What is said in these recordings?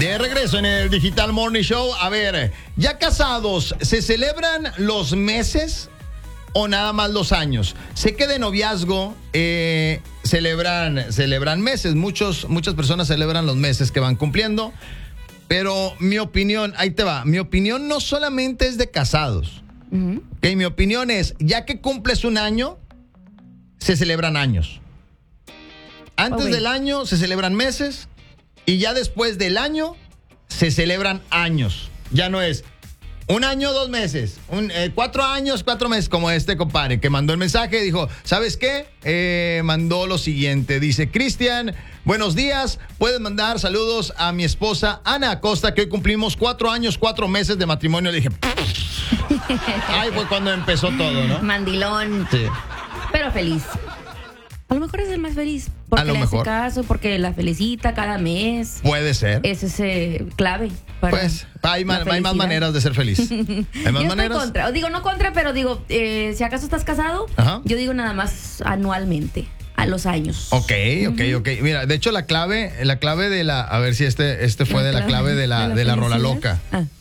De regreso en el Digital Morning Show. A ver, ya casados, ¿se celebran los meses o nada más los años? Sé que de noviazgo celebran meses. Muchas personas celebran los meses que van cumpliendo. Pero mi opinión, ahí te va. Mi opinión no solamente es de casados. Okay, mi opinión es, ya que cumples un año, se celebran años. Antes del año se celebran meses. Y ya después del año, se celebran años. Ya no es 1 año, 2 meses. 4 años, 4 meses. Como este compadre que mandó el mensaje. Dijo, ¿sabes qué? Mandó lo siguiente. Dice, Cristian, buenos días. Puedes mandar saludos a mi esposa Ana Acosta, que hoy cumplimos 4 años, 4 meses de matrimonio. Le dije, ahí fue cuando empezó todo, ¿no? Mandilón. Sí. Pero feliz. A lo mejor es el más feliz. Porque le hace caso, porque la felicita cada mes. Puede ser. Es ese clave. Pues hay más maneras de ser feliz. Hay más yo maneras. Estoy contra. Digo, no contra, pero digo, si acaso estás casado, yo digo nada más anualmente, a los años. Ok. Mira, de hecho la clave de la, a ver si este fue de la clave de la rola loca.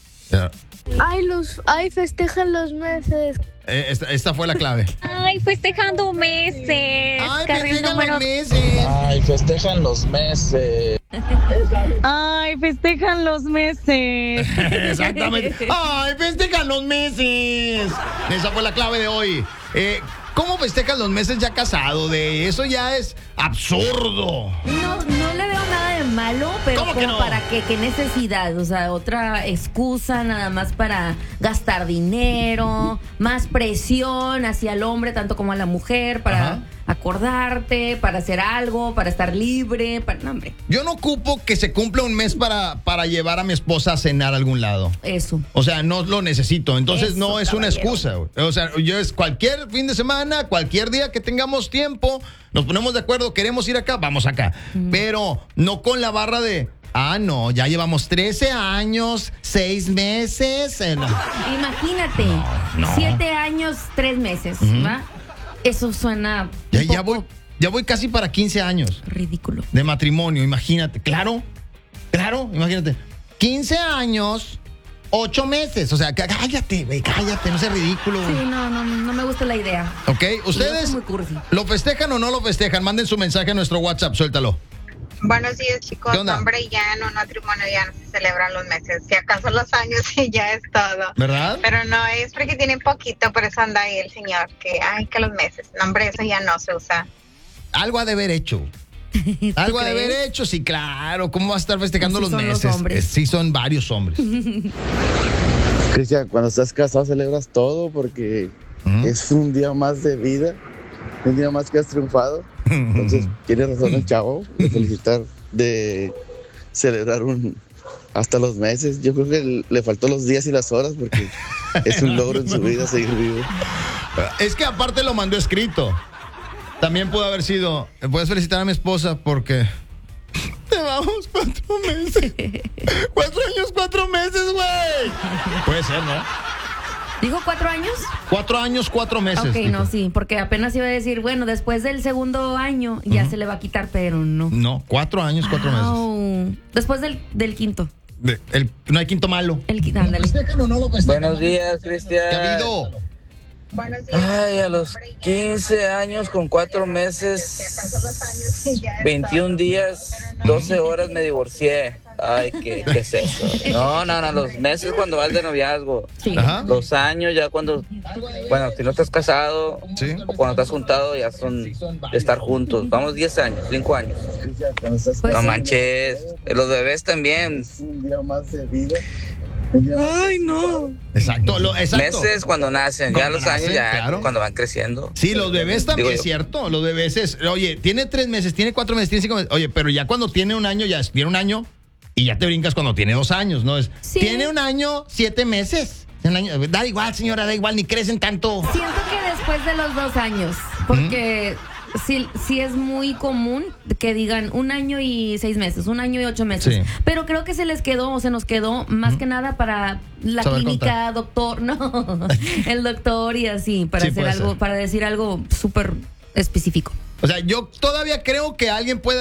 Ay, festejan los meses. Esta fue la clave. Ay, festejando meses. Ay, festejan los meses. Ay, festejan los meses. Ay, festejan los meses. Exactamente. Ay, festejan los meses. Esa fue la clave de hoy. ¿Cómo festejan los meses ya casado? De eso ya es absurdo. No le veo nada de malo, pero ¿cómo que no? ¿Para qué? ¿Qué necesidad? O sea, otra excusa nada más para gastar dinero, más presión hacia el hombre tanto como a la mujer para acordarte, para hacer algo, para estar libre, no, hombre. Yo no ocupo que se cumpla un mes para llevar a mi esposa a cenar a algún lado. Eso. O sea, no lo necesito. Entonces eso, no es caballero. una excusa. O sea, yo es cualquier fin de semana, cualquier día que tengamos tiempo, nos ponemos de acuerdo, queremos ir acá, vamos acá. Pero no con la barra de, no, ya llevamos 13 años, 6 meses. No. Imagínate, 7 años, 3 meses, ¿va? Eso suena Ya voy casi para 15 años. Ridículo. De matrimonio, imagínate. Claro, imagínate. 15 años, 8 meses. O sea, cállate, güey, cállate, no seas ridículo. Sí, no me gusta la idea. Ok, ¿ustedes muy cursi. lo festejan o no lo festejan? Manden su mensaje a nuestro WhatsApp, suéltalo. Buenos días, chicos. Hombre, ya en un matrimonio ya no se celebran los meses. Si acaso los años y ya es todo. ¿Verdad? Pero no, es porque tienen poquito, por eso anda ahí el señor. Que los meses. No, hombre, eso ya no se usa. Algo ha de haber hecho. Algo ha de haber hecho, sí, claro. ¿Cómo va a estar festejando Así los son meses? los hombres. Sí, son varios hombres. Cristian, cuando estás casado celebras todo porque es un día más de vida, un día más que has triunfado. Entonces, tiene razón el chavo de felicitar, de celebrar hasta los meses. Yo creo que le faltó los días y las horas porque es un logro en su vida seguir vivo. Es que aparte lo mandó escrito. También pudo haber sido, puedes felicitar a mi esposa porque llevamos 4 meses. 4 años, 4 meses, güey. Puede ser, ¿no? ¿Dijo 4 años? 4 años, 4 meses. Ok, dijo. no, sí, porque apenas iba a decir, bueno, después del segundo año ya se le va a quitar, pero no. No, 4 años, 4 meses. Después del quinto. No hay quinto malo. Ándale. Buenos días, Cristian. ¿Qué ha habido? Buenos días. Ay, a los 15 años con 4 meses, 21 días, 12 horas me divorcié. Ay, ¿qué es eso? No, los meses cuando vas de noviazgo. Sí. Ajá. Los años ya cuando, bueno, si no estás casado o cuando estás juntado ya son de estar juntos. Vamos 10 años, 5 años. Pues No sí. manches, los bebés también. Un día más de vida. Ay, no. Exacto. Meses cuando nacen, ya Cuando los años nacen, ya claro. cuando van creciendo. Sí, los bebés también, Digo es yo. cierto. Los bebés es, oye, tiene 3 meses, tiene 4 meses, tiene 5 meses. Oye, pero ya cuando tiene un año, tiene un año y ya te brincas cuando tiene 2 años, ¿no? Sí. Tiene un año, 7 meses. Da igual, señora, da igual, ni crecen tanto. Siento que después de los 2 años, porque sí es muy común que digan 1 año y 6 meses, 1 año y 8 meses. Sí. Pero creo que se nos quedó más que nada para la Saber clínica, contar. doctor, el doctor y así, para Sí, hacer puede algo, ser. para decir algo súper específico. O sea, yo todavía creo que alguien puede